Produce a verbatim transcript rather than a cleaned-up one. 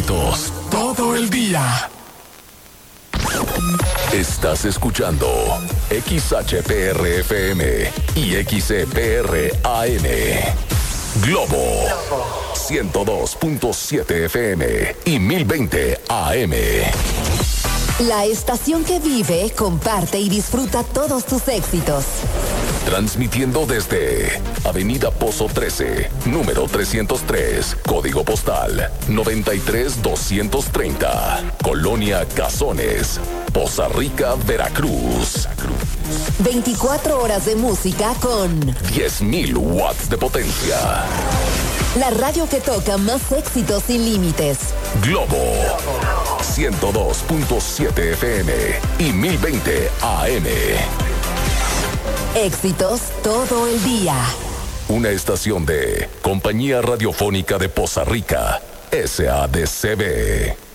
éxitos todo el día. Estás escuchando X H P R F M y X E P R A M. Globo ciento dos punto siete F M y mil veinte A M. La estación que vive, comparte y disfruta todos tus éxitos. Transmitiendo desde Avenida Pozo trece, número trescientos tres, código postal noventa y tres doscientos treinta, Colonia Cazones, Poza Rica, Veracruz. veinticuatro horas de música con diez mil watts de potencia. La radio que toca más éxitos sin límites. Globo ciento dos punto siete F M y mil veinte A M. Éxitos todo el día. Una estación de Compañía Radiofónica de Poza Rica, S A D C B.